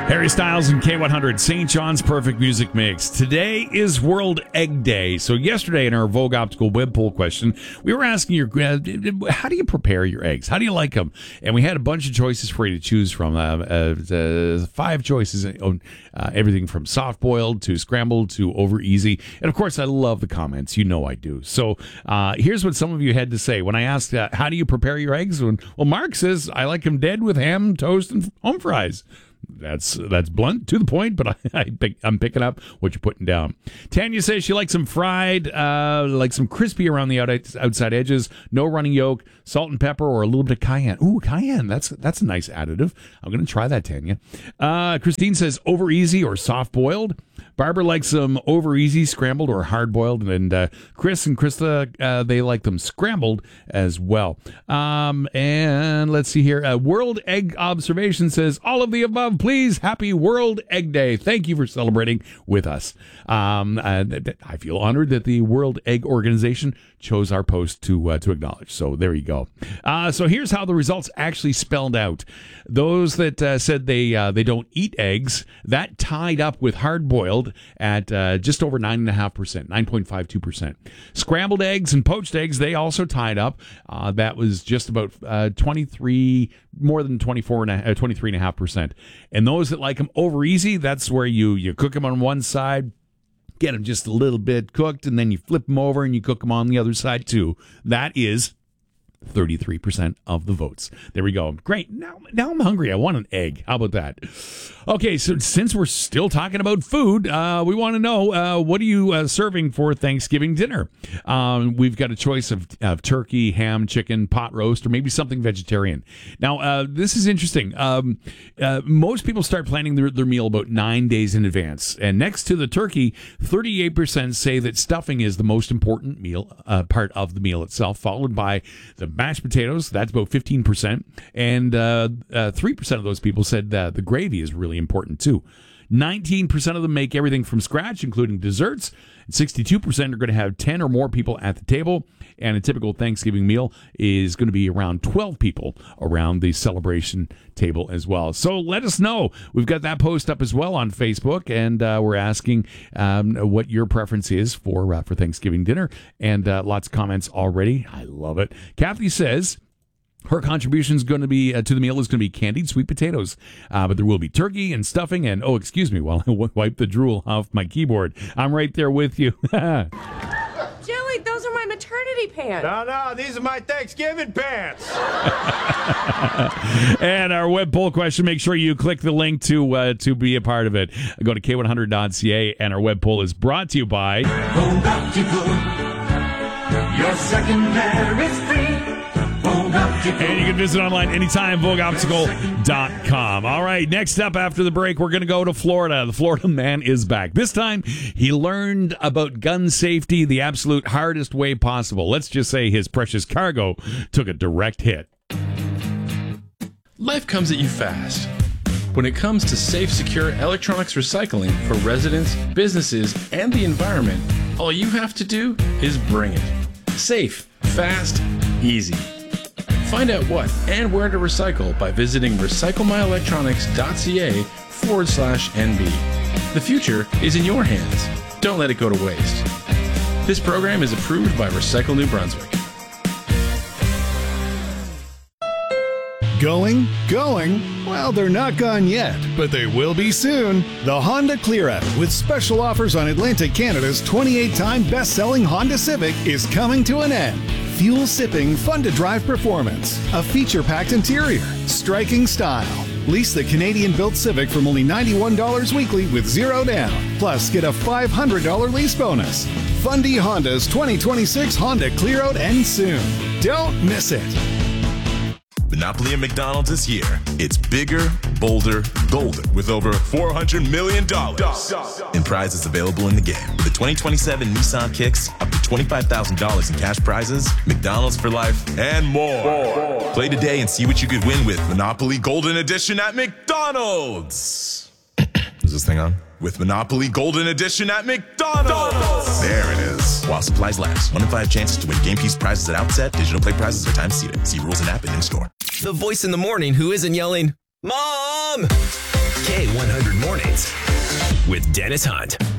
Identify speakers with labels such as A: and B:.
A: Harry Styles and K100, St. John's Perfect Music Mix. Today is World Egg Day. So yesterday in our Vogue Optical web poll question, we were asking you, how do you prepare your eggs? How do you like them? And we had a bunch of choices for you to choose from. 5 choices, everything from soft-boiled to scrambled to over easy. And of course, I love the comments. You know I do. So here's what some of you had to say. When I asked, how do you prepare your eggs? Well, Mark says, I like them dead with ham, toast, and home fries. That's blunt, to the point, but I'm picking up what you're putting down. Tanya says she likes them fried, like some crispy around the outside edges, no running yolk, salt and pepper, or a little bit of cayenne. Ooh, cayenne, that's a nice additive. I'm going to try that, Tanya. Christine says over easy or soft boiled. Barbara likes them over easy, scrambled, or hard boiled. And Chris and Krista, they like them scrambled as well. And let's see here. World Egg Observation says all of the above, please. Happy World Egg Day. Thank you for celebrating with us. I feel honored that the World Egg Organization chose our post to acknowledge. So there you go. So here's how the results actually spelled out. Those that said they don't eat eggs, that tied up with hard boiled at just over 9.5%, 9.52%. Scrambled eggs and poached eggs, they also tied up. That was just about 23, more than 23.5%. And those that like them over easy, that's where you cook them on one side, get them just a little bit cooked, and then you flip them over and you cook them on the other side too. That is 33% of the votes. There we go. Great. Now I'm hungry. I want an egg. How about that? Okay, so since we're still talking about food, we want to know, what are you serving for Thanksgiving dinner? We've got a choice of turkey, ham, chicken, pot roast, or maybe something vegetarian. Now, this is interesting. Most people start planning their meal about 9 days in advance. And next to the turkey, 38% say that stuffing is the most important meal part of the meal itself, followed by the mashed potatoes. That's about 15%. And 3% of those people said the gravy is really important too. 19% of them make everything from scratch, including desserts. 62% are going to have 10 or more people at the table. And a typical Thanksgiving meal is going to be around 12 people around the celebration table as well. So let us know. We've got that post up as well on Facebook, and we're asking what your preference is for Thanksgiving dinner. And lots of comments already. I love it. Kathy says her contribution is going to be to the meal is going to be candied sweet potatoes, but there will be turkey and stuffing. And excuse me while I wipe the drool off my keyboard. I'm right there with you.
B: Joey, those are my maternity pants.
C: No, these are my Thanksgiving pants.
A: And our web poll question, make sure you click the link to be a part of it. Go to k100.ca, and our web poll is brought to you by
D: Vogue Optical. Your second pair is free.
A: And you can visit online anytime, VogueOptical.com. All right, next up after the break, we're going to go to Florida. The Florida man is back. This time, he learned about gun safety the absolute hardest way possible. Let's just say his precious cargo took a direct hit.
E: Life comes at you fast. When it comes to safe, secure electronics recycling for residents, businesses, and the environment, all you have to do is bring it. Safe, fast, easy. Find out what and where to recycle by visiting recyclemyelectronics.ca/NB. The future is in your hands. Don't let it go to waste. This program is approved by Recycle New Brunswick.
F: Going? Well, they're not gone yet, but they will be soon. The Honda Clear Out, with special offers on Atlantic Canada's 28-time best-selling Honda Civic, is coming to an end. Fuel-sipping, fun-to-drive performance, a feature-packed interior, striking style. Lease the Canadian-built Civic from only $91 weekly with zero down. Plus, get a $500 lease bonus. Fundy Honda's 2026 Honda Clear Out ends soon. Don't miss it.
G: Monopoly at McDonald's is here. It's bigger, bolder, golden, with over $400 million in prizes available in the game. With the 2027 Nissan Kicks, up to $25,000 in cash prizes, McDonald's for life, and more. Play today and see what you could win with Monopoly Golden Edition at McDonald's. Is this thing on? With Monopoly Golden Edition at McDonald's. There it is. While supplies last. 1 in 5 chances to win game piece prizes at outset. Digital play prizes are time seated. See rules and app and in store.
H: The voice in the morning who isn't yelling, Mom! K100. Mornings with Dennis Hunt.